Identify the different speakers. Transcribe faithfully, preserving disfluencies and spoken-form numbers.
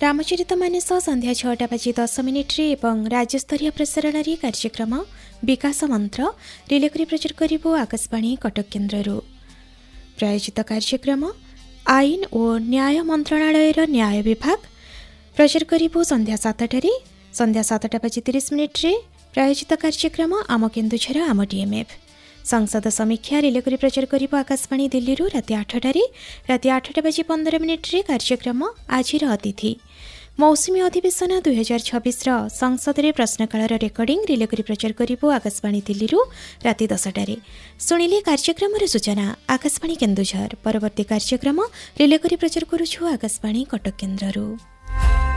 Speaker 1: रामचरित मानस संध्या छटा बाजी दस मिनिट्रे एवं राज्यस्तरीय प्रसारण कार्यक्रम विकास मंत्र रिले करी प्रचार करिबो आकाशवाणी कटक केन्द्ररू। प्रायोजित कार्यक्रम आईन और न्याय मंत्रणालयर न्याय विभाग प्रचार करिबो संध्या सातटारे संध्या सातटा बाजी तीस मिनिट्रे प्रायोजित कार्यक्रम आम केन्दुझर आम डीएमएफ। संसद समीक्षा रिले करी प्रचार करिबो आकाशवाणी दिल्ली राति आठटारे राति आठटा बाजी पंदर मिनिट्रे कार्यक्रम आजिर अतिथि मौसुमी अधिवेशन दुई हजार छब्बीस संसद में प्रश्नकाल रेकर्डिंग रिले करी प्रचार करिबो आकाशवाणी दिल्ली राति दसटारे। शुणिले कार्यक्रम सूचना आकाशवाणी केन्दुझर। परवर्ती कार्यक्रम रिले करी प्रचार करुछु आकाशवाणी कटक केन्द्ररू।